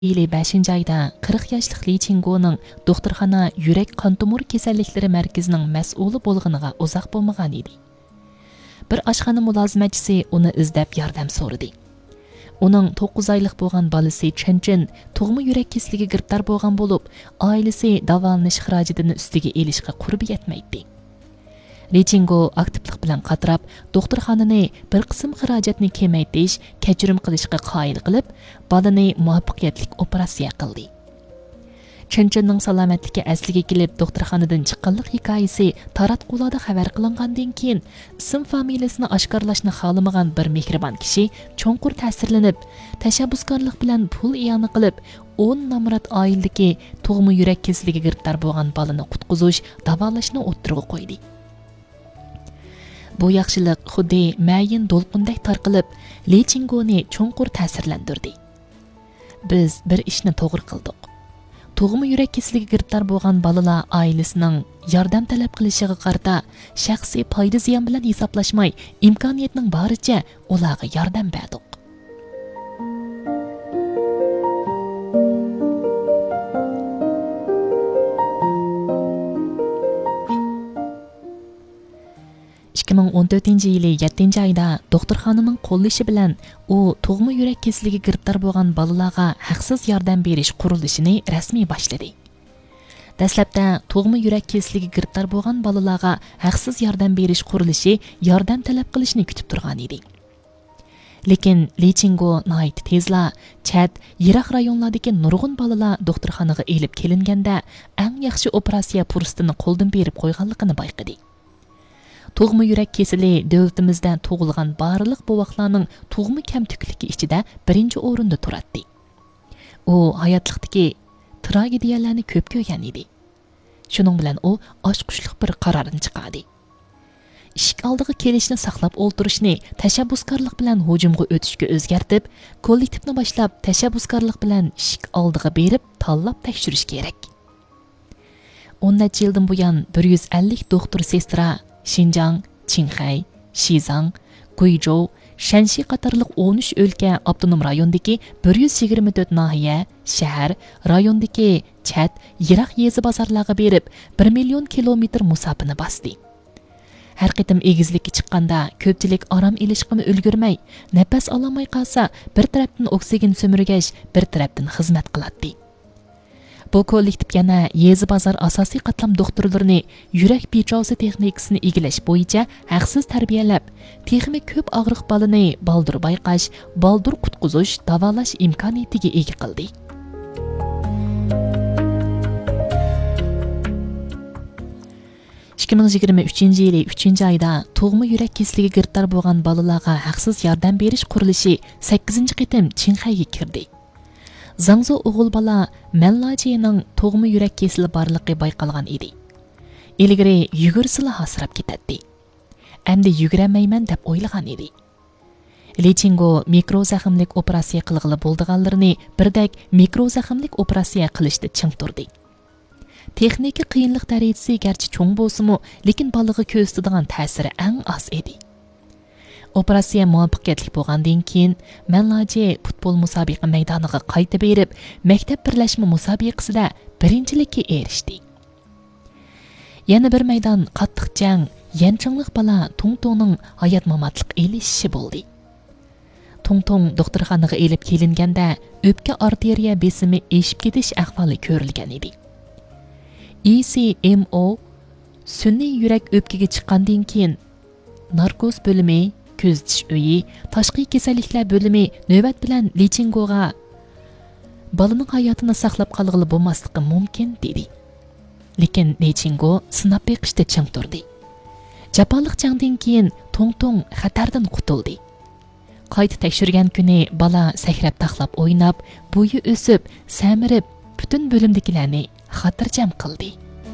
Yili 5 ayda 40 yoshlik Li Chingoning doktorxona yurak qon tomir kasalliklari markazining mas'uli bo'lganiga uzoq bo'lmagan edi. Bir oshxona mulozimatchisi uni izlab yordam so'radi. Uning 9 oylik bo'lgan bolasi Chenchin tug'ma yurak kasaliga giribdor bo'lgan bo'lib, oilasi davolanish xarajatini ustiga elishga qurbi yetmaydi. Li Chingo aktivlik bilan qatirab, doktorxonani bir qism xarajatni kamaytirish, kechirim qilishga qoyil qilib, bolani muvaffaqiyatli operatsiya qildi. Chenchinning salomatligi asliga kelib, doktorxonadan chiqqanlik hikoyasi taratqularda xabar qilingandan keyin, ism familiyasini oshkorlashni xohlamagan bir mehribon kishi cho'nqur ta'sirlanib, tashabbuskorlik bilan pul iyona qilib, 10 nomrod oiladagi tug'ma yurak kasaliga giribdor bo'lgan bolani qutqizish, davolashni o'ttirg'a qo'ydi. Bu yaxshilik xuddi mayin do'lqinday tarqalib, Li Chingoni cho'nqur ta'sirlantirdi. Biz bir ishni to'g'ri qildik. Tug'ma yurak kasaliga giribdor bo'lgan bolalar oilasining yordam talab qilishiga qarata shaxsiy foyda ziyon bilan hisoblashmay, imkoniyatning boricha ularga yordam berdik. yili 7 ayda doktorxonaning qo'llashi bilan u tug'ma yurak kasaliga giribdor bo'lgan bolalarga haqsiz yordam berish qurilishini rasmiy boshladi. Dastlabda tug'ma yurak kasaliga giribdor bo'lgan bolalarga haqsiz yordam berish qurilishi yordam talab qilishni kutib turgan edi. Lekin Li Chingo nihoyat tezla chat yiroq rayonlardagi nurg'un bolalar doktorxonaga elib kelinganda eng yaxshi operatsiya fursatini qo'ldan berib qo'yganligini bayqadi. Tug'ma yurak kasali davlatimizda tug'ilgan barliq bovoqlarning tug'ma kamtukligi ichida birinchi o'rinda turadi. U hayotlikdagi tragediyalarni ko'p ko'rgan edi. Shuning bilan u oshqushliq bir qarorni chiqardi. Ishik oldiga kelishni saqlab o'ltirishni tashabbuskorlik bilan hujumga o'tishga o'zgartib, kollektivni boshlab tashabbuskorlik bilan ishik oldiga berib, tanlab tekshirish kerak. 10 yildan buyon 150 doktor sestra Xinjiang, Qinghai, Xizang, Guizhou, Shanxi qatorliq 13 o'lka avtonom rayondagi 124 nahiya, shahar, rayondagi chat, yiroq yezi bozorlarga berib 1 million kilometr musofani bosdi. Har qitim egizlikka chiqqanda ko'pchilik orom ilishga ulgurmay, nafas olmay qolsa, bir tarafdan oksigen so'mirgash, bir tarafdan xizmat qiladi. Bu kollektiv yana yezi bozor asosiy qatlam doktorlarini yurak bechog'si texnikasini egilash bo'yicha haqsiz tarbiyalab, texmi ko'p og'riq bolani baldur bayqash, baldur qutqizish, davolash imkoniyatiga ega qildi. yili 3 ayda tug'ma yurak kasaliga giribdor bo'lgan bolalarga haqsiz yordam berish qurilishi 8 qitim Qinghaiga kirdi. Zangzo o'g'il bola Manlajining tug'ma yurak kasali borligi bayqalgan edi. Ilgari yugursila hasrab ketadi. Endi yuguramayman deb o'ylagan edi. Li Chingo mikro zaxmlik operatsiya qilg'ili bo'ldiganlarini birdak mikro zaxmlik operatsiya qilishda ching turdi. Texnika qiyinlik darajasi garchi cho'ng bo'lsa-mu, lekin bolaga ko'rsatadigan ta'siri eng oz edi. Operatsiya muvaffaqiyatli bo'lgandan keyin Manlaji futbol musobaqa maydoniga qayta berib, maktab birlashma musobaqasida birinchilikka erishdi. Yana bir maydon qattiq jang, yanchinglik bola Tongtongning hayot-mamotlik elishishi bo'ldi. Tongtong doktorxonaga elib kelinganda o'pka arteriya besimi eshib ketish ahvoli ko'rilgan edi. ECMO sun'iy yurak o'pkaga chiqqandan keyin narkoz bo'limi, ko'zitish uyi, tashqi kasalliklar bo'limi navbat bilan Li Chingoga bolaning hayotini saqlab qolg'ili bo'lmasligi mumkin dedi. Lekin Li Chingo sinab beqishda ching turdi. Japonlik jangdan keyin Tongtong xatardan qutuldi. Qayta tekshirgan kuni bola sakrab taxlab o'ynab, bo'yi o'sib, samirib, butun bo'limdagilarni xotirjam qildi.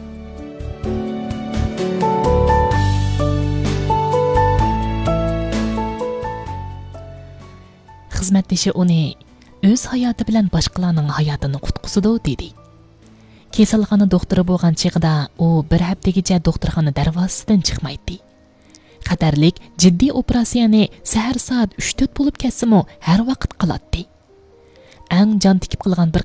Xizmatdoshi uni o'z hayoti bilan boshqalarning hayotini qutqizadi dedi. Kasalxona doktori bo'lgan chig'ida u bir haftagacha doktorxona darvozasidan chiqmaydi. Xatarlik jiddiy operatsiyani sahar soat 3-4 bo'lib ketsa-mu har vaqt qiladi. eng jon tikib qilgan bir